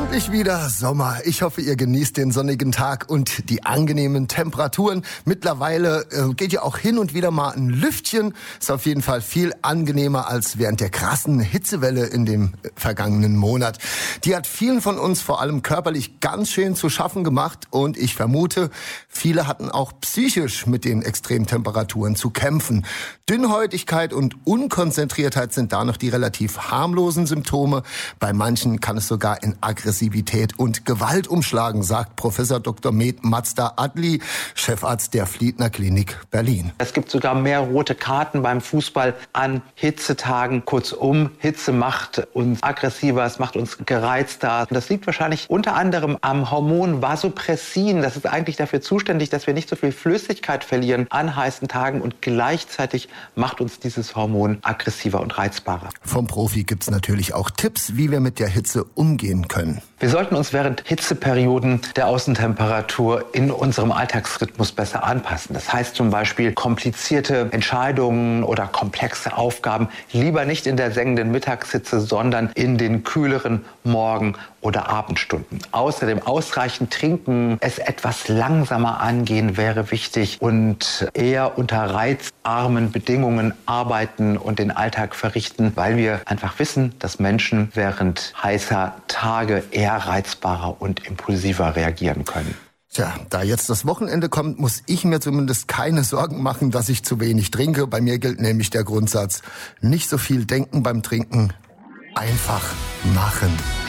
Endlich wieder Sommer. Ich hoffe, ihr genießt den sonnigen Tag und die angenehmen Temperaturen. Mittlerweile geht ja auch hin und wieder mal ein Lüftchen. Ist auf jeden Fall viel angenehmer als während der krassen Hitzewelle in dem vergangenen Monat. Die hat vielen von uns vor allem körperlich ganz schön zu schaffen gemacht und ich vermute, viele hatten auch psychisch mit den Extremtemperaturen zu kämpfen. Dünnhäutigkeit und Unkonzentriertheit sind da noch die relativ harmlosen Symptome. Bei manchen kann es sogar in Aggressivität und Gewalt umschlagen, sagt Professor Dr. Med Mazda Adli, Chefarzt der Fliedner Klinik Berlin. Es gibt sogar mehr rote Karten beim Fußball an Hitzetagen. Kurzum, Hitze macht uns aggressiver, es macht uns gereizter. Das liegt wahrscheinlich unter anderem am Hormon Vasopressin. Das ist eigentlich dafür zuständig, dass wir nicht so viel Flüssigkeit verlieren an heißen Tagen und gleichzeitig macht uns dieses Hormon aggressiver und reizbarer. Vom Profi gibt's natürlich auch Tipps, wie wir mit der Hitze umgehen können. Wir sollten uns während Hitzeperioden der Außentemperatur in unserem Alltagsrhythmus besser anpassen. Das heißt zum Beispiel komplizierte Entscheidungen oder komplexe Aufgaben lieber nicht in der sengenden Mittagshitze, sondern in den kühleren Morgen- oder Abendstunden. Außerdem ausreichend trinken, es etwas langsamer angehen wäre wichtig und eher unter reizarmen Bedingungen arbeiten und den Alltag verrichten, weil wir einfach wissen, dass Menschen während heißer Tage eher reizbarer und impulsiver reagieren können. Tja, da jetzt das Wochenende kommt, muss ich mir zumindest keine Sorgen machen, dass ich zu wenig trinke. Bei mir gilt nämlich der Grundsatz, nicht so viel denken beim Trinken, einfach machen.